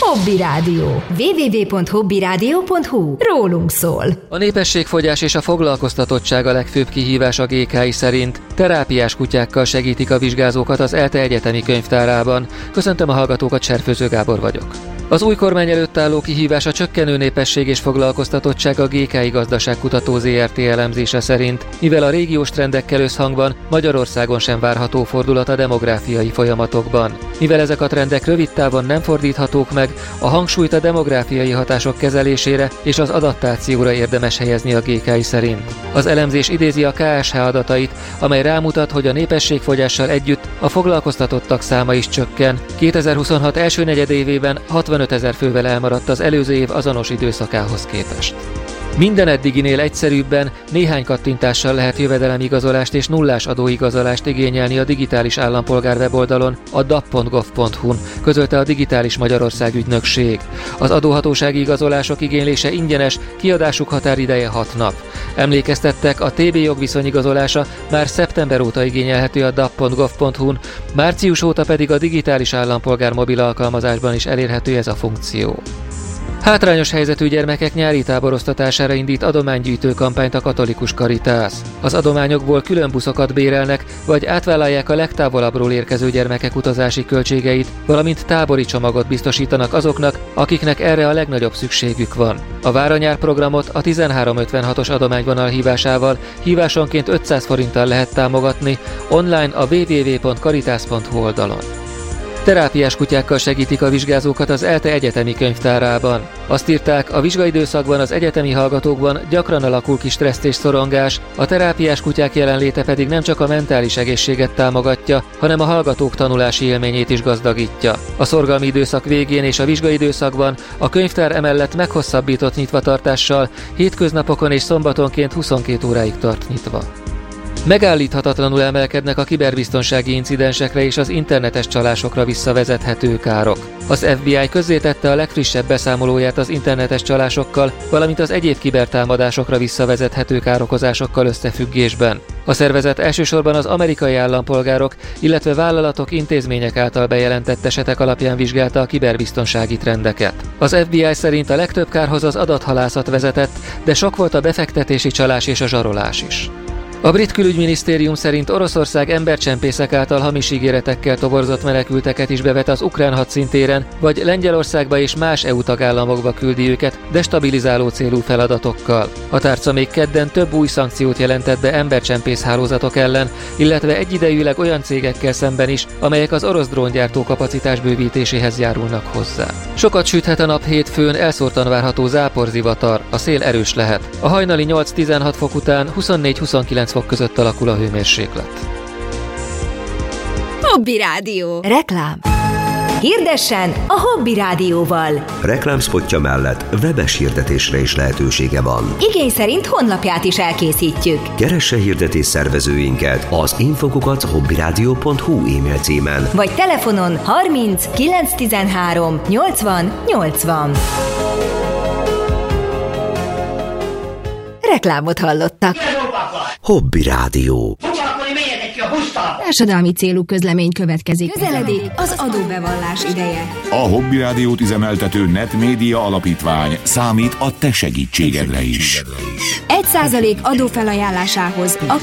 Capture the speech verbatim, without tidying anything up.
Hobby Rádió. double-u double-u double-u pont hobby rádió pont hu. Rólunk szól. A népességfogyás és a foglalkoztatottság a legfőbb kihívás a gé ká i szerint. Terápiás kutyákkal segítik a vizsgázókat az ELTE egyetemi könyvtárában. Köszöntöm a hallgatókat, Cserfőző Gábor vagyok. Az új kormány előtt álló kihívás a csökkenő népesség és foglalkoztatottság a gé ká i Gazdaságkutató zé er té elemzése szerint, mivel a régiós trendekkel összhangban Magyarországon sem várható fordulat a demográfiai folyamatokban. Mivel ezek a trendek rövid távon nem fordíthatók meg, a hangsúlyt a demográfiai hatások kezelésére és az adaptációra érdemes helyezni a gé ká i szerint. Az elemzés idézi a ká es há adatait, amely rámutat, hogy a népességfogyással együtt a foglalkoztatottak száma is csökken. kétezer-huszonhat első negyedévében hatvanötezer fővel elmaradt az előző év azonos időszakához képest. Minden eddiginél egyszerűbben, néhány kattintással lehet jövedelemigazolást és nullás adóigazolást igényelni a digitális állampolgár weboldalon, a dap pont gov pont hu-n, közölte a Digitális Magyarország ügynökség. Az adóhatósági igazolások igénylése ingyenes, kiadásuk határideje hat nap. Emlékeztettek, a té bé jogviszony igazolása már szeptember óta igényelhető a dap pont gov pont hu-n, március óta pedig a digitális állampolgár mobil alkalmazásban is elérhető ez a funkció. Hátrányos helyzetű gyermekek nyári táboroztatására indít adománygyűjtő kampányt a Katolikus Karitász. Az adományokból külön buszokat bérelnek, vagy átvállalják a legtávolabbról érkező gyermekek utazási költségeit, valamint tábori csomagot biztosítanak azoknak, akiknek erre a legnagyobb szükségük van. A Váranyár programot a tizenhárom ötvenhatos adományvonal hívásával hívásonként ötszáz forinttal lehet támogatni, online a double-u double-u double-u pont karitász pont hu oldalon. Terápiás kutyákkal segítik a vizsgázókat az ELTE egyetemi könyvtárában. Azt írták, a vizsgaidőszakban az egyetemi hallgatókban gyakran alakul ki stressz és szorongás, a terápiás kutyák jelenléte pedig nem csak a mentális egészséget támogatja, hanem a hallgatók tanulási élményét is gazdagítja. A szorgalmi időszak végén és a vizsgaidőszakban a könyvtár emellett meghosszabbított nyitvatartással hétköznapokon és szombatonként huszonkét óráig tart nyitva. Megállíthatatlanul emelkednek a kiberbiztonsági incidensekre és az internetes csalásokra visszavezethető károk. Az ef bé i közzétette a legfrissebb beszámolóját az internetes csalásokkal, valamint az egyéb kibertámadásokra visszavezethető károkozásokkal összefüggésben. A szervezet elsősorban az amerikai állampolgárok, illetve vállalatok, intézmények által bejelentett esetek alapján vizsgálta a kiberbiztonsági trendeket. Az ef bé i szerint a legtöbb kárhoz az adathalászat vezetett, de sok volt a befektetési csalás és a zsarolás is. A brit külügyminisztérium szerint Oroszország embercsempészek által hamis ígéretekkel toborzott menekülteket is bevet az ukrán hadszintéren, vagy Lengyelországba és más é u tagállamokba küldi őket destabilizáló célú feladatokkal. A tárca még kedden több új szankciót jelentett be embercsempész hálózatok ellen, illetve egyidejűleg olyan cégekkel szemben is, amelyek az orosz dróngyártó kapacitás bővítéséhez járulnak hozzá. Sokat süthet a nap hétfőn, elszórtan várható záporzivatar, a szél erős lehet. A hajnali nyolc-tizenhat fok után huszonnégy-huszonkilenc fok között alakul a hőmérséklet. Hobby Rádió. Reklám. Hirdessen a Hobby Rádióval. Reklámszpotja mellett webes hirdetésre is lehetősége van. Igény szerint honlapját is elkészítjük. Keresse hirdetés szervezőinket az infokukat hobbyradio pont hu e-mail címen. Vagy telefonon harminc kilenc tizenhárom nyolcvan nyolcvan. Reklámot hallottak. Hobby Rádió. Társadalmi célú közlemény következik. Közeledik az adóbevallás ideje. A Hobby Rádiót üzemeltető Netmédia Alapítvány számít a te segítségedre is. egy százalék adófelajánlásához a